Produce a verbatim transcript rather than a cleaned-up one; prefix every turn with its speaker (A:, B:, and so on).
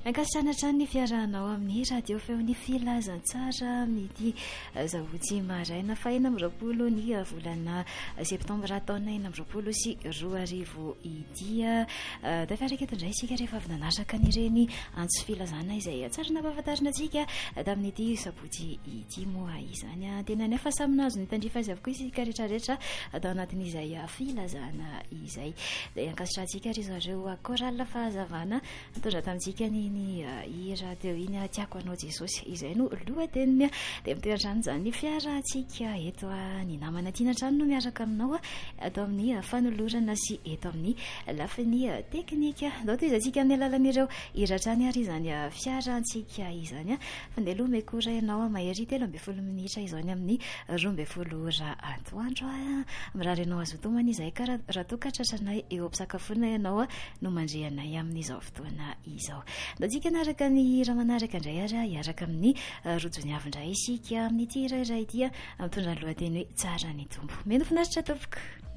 A: ankasitranatrany ny fiarahanao amin'ny radio feony filazantsara amin'ity zahotsy maraina fa enina amby-roapolo ny volana septambra taona enina amby-roapolo sy roa arivo idia da fiaraka eto indray isika rehefa avy nanaraka n'ireny antso filazana izay tsara nampahafantarina antsika da amin'ity sabotsy ity moa izany a tena nefa samy nazo ny tandrifa azy avokoa isika rehetrarehetra atao anatin'izay filazana izay da ankasitrantsika ry zareo koral fahazavana mitondra tamintsika ny ny hira teo iny tiako anao Jesosy izay no lohateniny dia mitoeran-trano zany fiara antsika eto ny namana tiana-trano no miaraka aminao atao amin'ny fanolorana sy eto amin'ny lafiny teknika dao toy izy antsika amin'ny alalan'ireo hiratrany ary izany fiara antsika izany fandeloha mekora ianao mahery telo amby folo minitra izany amin'ny roa amby folo ora atoandro mirary ianao azo tomany izay ka raha toa tratranay eo ampisakafoana ianao no mandreanay amin'izao fotoana izao da tsika naraka ny raha manaraka indray ary hiaraka amin'ny rojony avindray isika amin'ny ity irairay ity mitondra ny lohateny hoe tsara ny tombo meno finaritra tompoko.